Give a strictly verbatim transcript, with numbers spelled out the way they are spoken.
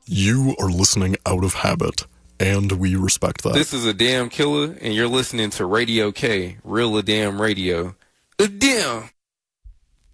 You are listening out of habit, and we respect that. This is a damn killer, and you're listening to Radio K, Real A Damn Radio. A damn.